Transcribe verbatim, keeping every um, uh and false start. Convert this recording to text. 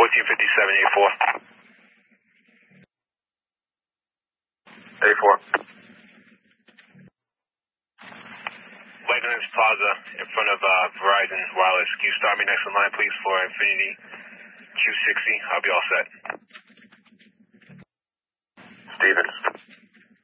fourteen fifty-seven, A four. A four. Wegmans Plaza in front of uh, Verizon Wireless. Can you start me next in line, please, for Infinity Q sixty? I'll be all set. Stevens.